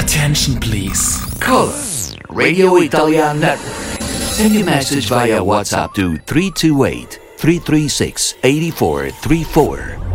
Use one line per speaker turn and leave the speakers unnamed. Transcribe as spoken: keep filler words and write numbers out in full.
attention, please.
Call us, Radio Italia Network. Send your message via WhatsApp to three two eight, three three six, eight four three four.